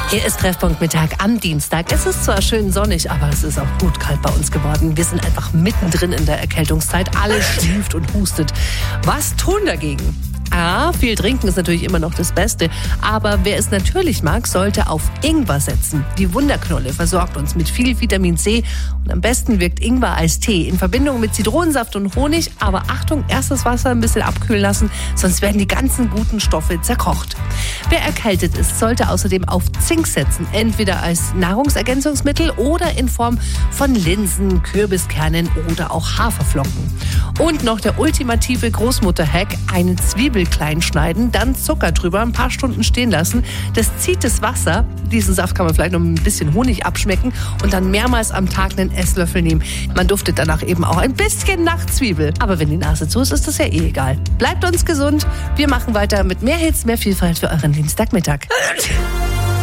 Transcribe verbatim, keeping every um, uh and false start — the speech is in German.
Hier ist Treffpunkt Mittag am Dienstag. Es ist zwar schön sonnig, aber es ist auch gut kalt bei uns geworden. Wir sind einfach mittendrin in der Erkältungszeit. Alles schnieft und hustet. Was tun dagegen? Ah, viel trinken ist natürlich immer noch das Beste. Aber wer es natürlich mag, sollte auf Ingwer setzen. Die Wunderknolle versorgt uns mit viel Vitamin C. Und am besten wirkt Ingwer als Tee in Verbindung mit Zitronensaft und Honig. Aber Achtung, erst das Wasser ein bisschen abkühlen lassen, sonst werden die ganzen guten Stoffe zerkocht. Wer erkältet ist, sollte außerdem auf Zink setzen. Entweder als Nahrungsergänzungsmittel oder in Form von Linsen, Kürbiskernen oder auch Haferflocken. Und noch der ultimative Großmutter-Hack, eine Zwiebel klein schneiden, dann Zucker drüber, ein paar Stunden stehen lassen. Das zieht das Wasser. Diesen Saft kann man vielleicht noch ein bisschen Honig abschmecken und dann mehrmals am Tag einen Esslöffel nehmen. Man duftet danach eben auch ein bisschen nach Zwiebel. Aber wenn die Nase zu ist, ist das ja eh egal. Bleibt uns gesund. Wir machen weiter mit mehr Hits, mehr Vielfalt für euren Dienstagmittag.